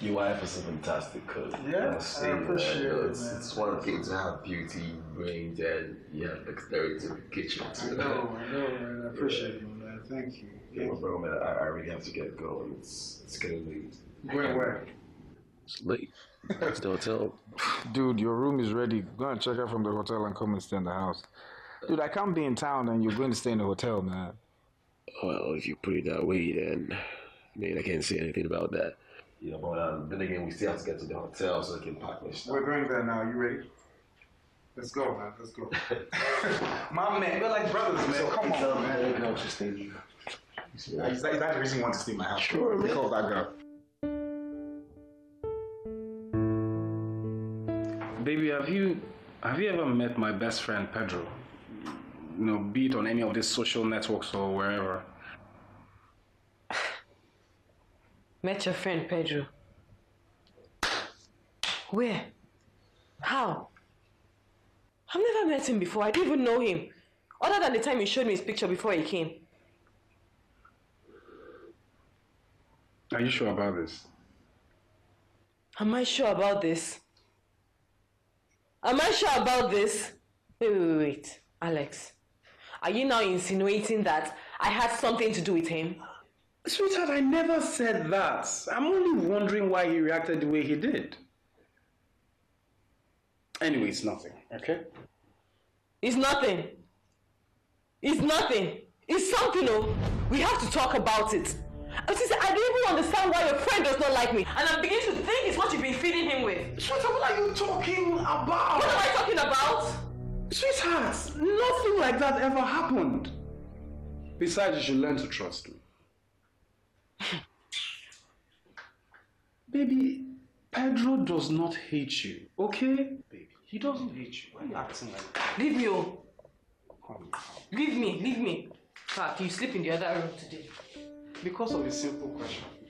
Your wife is a fantastic cook. Yeah, I appreciate it, It's one thing to have beauty, brains, and you have dexterity in the kitchen too. I know, man. I appreciate you, man. Thank you. Yeah, bro, man, I really have to get going. It's getting late. Going where? It's late. It's the hotel. Dude, your room is ready. Go and check out from the hotel and come and stay in the house. Dude, I can't be in town and you're going to stay in the hotel, man. Well, if you put it that way, then I can't say anything about that. You know, but then again, we still have to get to the hotel so we can pack my stuff. We're going there now. You ready? Let's go, man. Let's go. My man, we're like brothers, man. Come on, man. No, just stay here. Is that the reason you want to stay in my house? Sure, man. Call that girl. Baby, have you ever met my best friend Pedro? You know, be it on any of these social networks or wherever. Met your friend Pedro? Where? How? I've never met him before. I didn't even know him. Other than the time he showed me his picture before he came. Are you sure about this? Am I sure about this? Am I sure about this? Wait. Alex, are you now insinuating that I had something to do with him? Sweetheart, I never said that. I'm only wondering why he reacted the way he did. Anyway, it's nothing, okay? It's nothing. It's nothing. It's something, oh. We have to talk about it. I don't even understand why your friend does not like me. And I'm beginning to think it's what you've been feeding him with. Sweetheart, what are you talking about? What am I talking about? Sweetheart, nothing like that ever happened. Besides, you should learn to trust me. Baby, Pedro does not hate you, okay? Baby, he doesn't hate you. Why are you acting like that? Leave me, oh. Leave me. In fact, you sleep in the other room today. Because of a simple question.